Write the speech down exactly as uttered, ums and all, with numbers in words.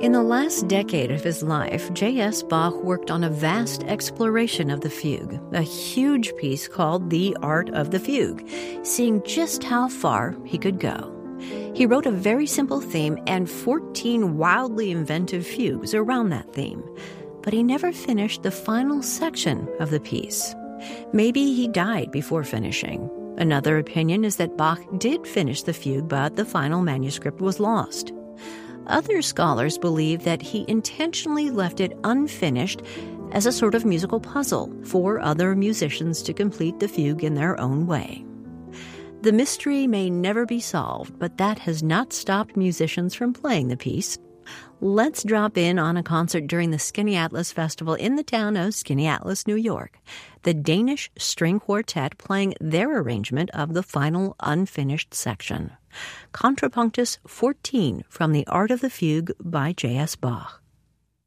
In the last decade of his life, J S. Bach worked on a vast exploration of the fugue, a huge piece called The Art of the Fugue, seeing just how far he could go. He wrote a very simple theme and fourteen wildly inventive fugues around that theme, but he never finished the final section of the piece. Maybe he died before finishing. Another opinion is that Bach did finish the fugue, but the final manuscript was lost. Other scholars believe that he intentionally left it unfinished as a sort of musical puzzle for other musicians to complete the fugue in their own way. The mystery may never be solved, but that has not stopped musicians from playing the piece. Let's drop in on a concert during the Skaneateles Festival in the town of Skaneateles, New York. The Danish String Quartet playing their arrangement of the final unfinished section. Contrapunctus fourteen from The Art of the Fugue by J S. Bach.